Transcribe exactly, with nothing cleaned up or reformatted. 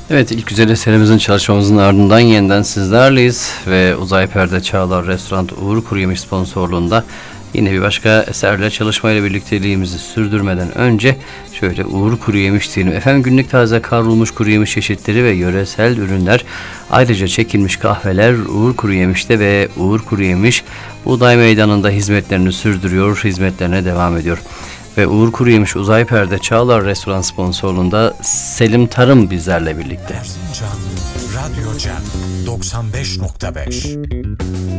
Evet, ilk güzel serimizin çalışmamızın ardından yeniden sizlerleyiz ve Uzay Perde Çağlar Restoran Uğur Kuruyemiş sponsorluğunda yine bir başka eserle çalışmayla birlikteliğimizi sürdürmeden önce şöyle Uğur Kuruyemiş diyelim. Efendim, günlük taze kavrulmuş kuru yemiş çeşitleri ve yöresel ürünler, ayrıca çekilmiş kahveler Uğur Kuruyemiş'te ve Uğur Kuruyemiş Buğday Meydanı'nda hizmetlerini sürdürüyor, hizmetlerine devam ediyor. Ve Uğur Kuruyemiş Uzay Perde Çağlar Restoran sponsorluğunda Selim Tarım bizlerle birlikte. Erzincan Radyo Cem doksan beş nokta beş